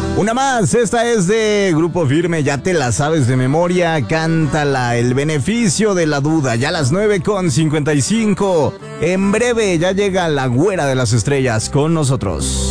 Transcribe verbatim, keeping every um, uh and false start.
Una más, esta es de Grupo Firme, ya te la sabes de memoria, cántala, El beneficio de la duda, ya a las nueve con cincuenta y cinco. En breve ya llega la güera de las estrellas con nosotros.